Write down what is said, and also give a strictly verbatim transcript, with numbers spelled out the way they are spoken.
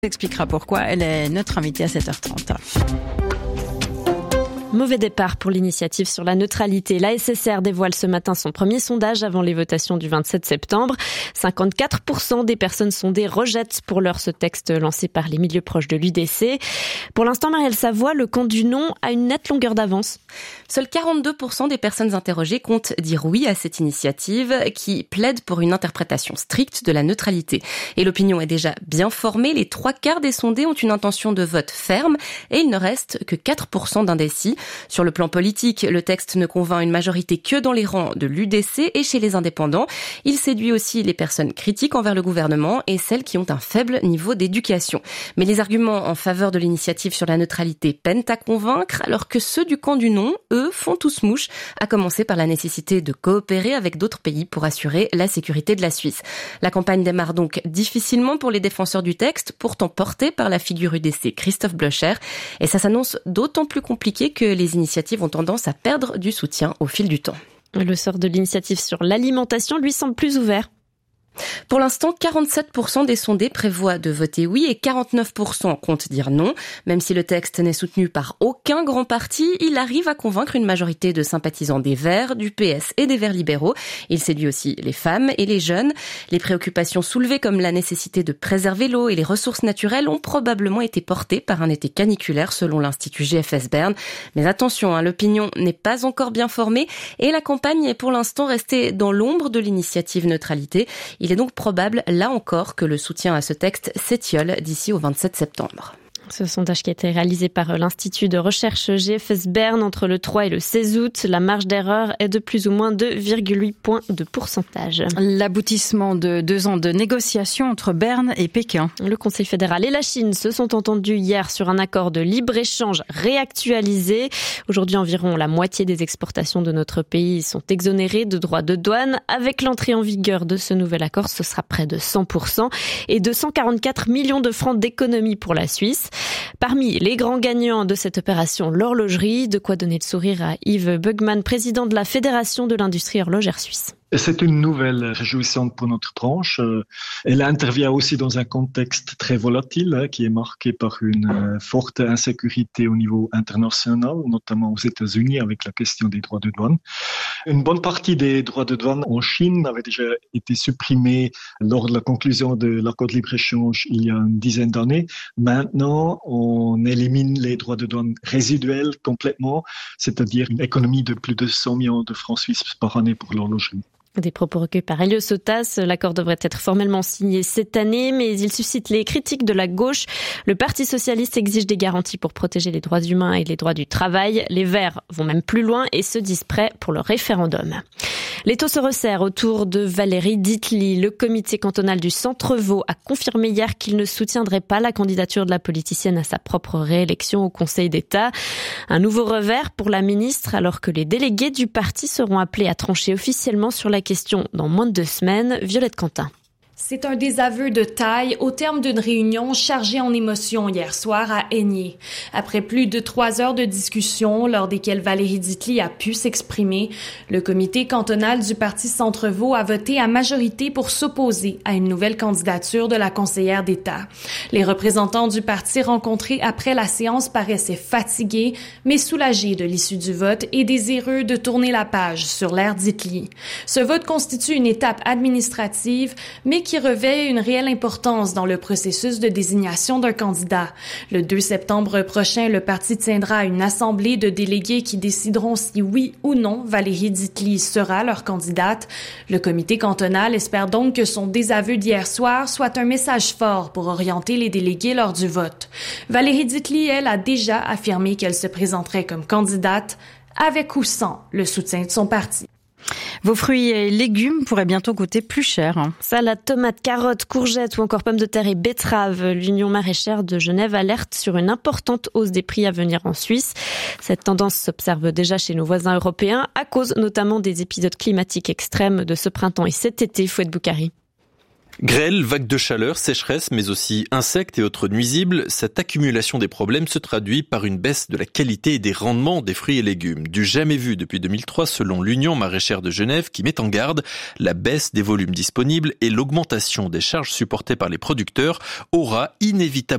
Expliquera pourquoi. Elle est notre invitée à sept heures trente. Mauvais départ pour l'initiative sur la neutralité. La S S R dévoile ce matin son premier sondage avant les votations du vingt-sept septembre. cinquante-quatre pour cent des personnes sondées rejettent pour l'heure ce texte lancé par les milieux proches de l'U D C. Pour l'instant, Marielle Savoie, le camp du non a une nette longueur d'avance. Seuls quarante-deux pour cent des personnes interrogées comptent dire oui à cette initiative qui plaide pour une interprétation stricte de la neutralité. Et l'opinion est déjà bien formée. Les trois quarts des sondés ont une intention de vote ferme et il ne reste que quatre pour cent d'indécis. Sur le plan politique, le texte ne convainc une majorité que dans les rangs de l'U D C et chez les indépendants. Il séduit aussi les personnes critiques envers le gouvernement et celles qui ont un faible niveau d'éducation. Mais les arguments en faveur de l'initiative sur la neutralité peinent à convaincre, alors que ceux du camp du non, eux, font tous mouche, à commencer par la nécessité de coopérer avec d'autres pays pour assurer la sécurité de la Suisse. La campagne démarre donc difficilement pour les défenseurs du texte, pourtant portés par la figure U D C Christophe Blocher, et ça s'annonce d'autant plus compliqué que les initiatives ont tendance à perdre du soutien au fil du temps. Le sort de l'initiative sur l'alimentation lui semble plus ouvert. Pour l'instant, quarante-sept pour cent des sondés prévoient de voter oui et quarante-neuf pour cent comptent dire non. Même si le texte n'est soutenu par aucun grand parti, il arrive à convaincre une majorité de sympathisants des Verts, du P S et des Verts libéraux. Il séduit aussi les femmes et les jeunes. Les préoccupations soulevées comme la nécessité de préserver l'eau et les ressources naturelles ont probablement été portées par un été caniculaire selon l'Institut G F S Berne. Mais attention, hein, l'opinion n'est pas encore bien formée et la campagne est pour l'instant restée dans l'ombre de l'initiative neutralité. Il est donc probable, là encore, que le soutien à ce texte s'étiole d'ici au vingt-sept septembre. Ce sondage qui a été réalisé par l'Institut de recherche G F S Berne entre le trois et le seize août. La marge d'erreur est de plus ou moins deux virgule huit points de pourcentage. L'aboutissement de deux ans de négociations entre Berne et Pékin. Le Conseil fédéral et la Chine se sont entendus hier sur un accord de libre-échange réactualisé. Aujourd'hui, environ la moitié des exportations de notre pays sont exonérées de droits de douane. Avec l'entrée en vigueur de ce nouvel accord, ce sera près de cent pour cent et deux cent quarante-quatre millions de francs d'économie pour la Suisse. Parmi les grands gagnants de cette opération, l'horlogerie, de quoi donner le sourire à Yves Bugman, président de la Fédération de l'industrie horlogère suisse. C'est une nouvelle réjouissante pour notre branche. Elle intervient aussi dans un contexte très volatile hein, qui est marqué par une forte insécurité au niveau international, notamment aux États-Unis avec la question des droits de douane. Une bonne partie des droits de douane en Chine avaient déjà été supprimés lors de la conclusion de l'accord de libre-échange il y a une dizaine d'années. Maintenant, on élimine les droits de douane résiduels complètement, c'est-à-dire une économie de plus de cent millions de francs suisses par année pour l'horlogerie. Des propos recueillis par Elio Sotas. L'accord devrait être formellement signé cette année, mais il suscite les critiques de la gauche. Le Parti socialiste exige des garanties pour protéger les droits humains et les droits du travail. Les Verts vont même plus loin et se disent prêts pour le référendum. Les taux se resserrent autour de Valérie Ditli. Le comité cantonal du Centre-Vaud a confirmé hier qu'il ne soutiendrait pas la candidature de la politicienne à sa propre réélection au Conseil d'État. Un nouveau revers pour la ministre alors que les délégués du parti seront appelés à trancher officiellement sur la question dans moins de deux semaines. Violette Quentin. C'est un désaveu de taille au terme d'une réunion chargée en émotions hier soir à Aigné. Après plus de trois heures de discussion, lors desquelles Valérie Ditli a pu s'exprimer, le comité cantonal du Parti Centre-Vaud a voté à majorité pour s'opposer à une nouvelle candidature de la conseillère d'État. Les représentants du parti rencontrés après la séance paraissaient fatigués, mais soulagés de l'issue du vote et désireux de tourner la page sur l'ère Ditli. Ce vote constitue une étape administrative, mais qui qui revêt une réelle importance dans le processus de désignation d'un candidat. Le deux septembre prochain, le parti tiendra une assemblée de délégués qui décideront si oui ou non Valérie Ditli sera leur candidate. Le comité cantonal espère donc que son désaveu d'hier soir soit un message fort pour orienter les délégués lors du vote. Valérie Ditli, elle, a déjà affirmé qu'elle se présenterait comme candidate, avec ou sans le soutien de son parti. Vos fruits et légumes pourraient bientôt coûter plus cher. Salade, tomates, carottes, courgettes ou encore pommes de terre et betteraves. L'Union maraîchère de Genève alerte sur une importante hausse des prix à venir en Suisse. Cette tendance s'observe déjà chez nos voisins européens à cause notamment des épisodes climatiques extrêmes de ce printemps et cet été. Fouette Boukari. Grêle, vagues de chaleur, sécheresse, mais aussi insectes et autres nuisibles, cette accumulation des problèmes se traduit par une baisse de la qualité et des rendements des fruits et légumes. Du jamais vu depuis deux mille trois selon l'Union maraîchère de Genève qui met en garde, la baisse des volumes disponibles et l'augmentation des charges supportées par les producteurs aura inévitablement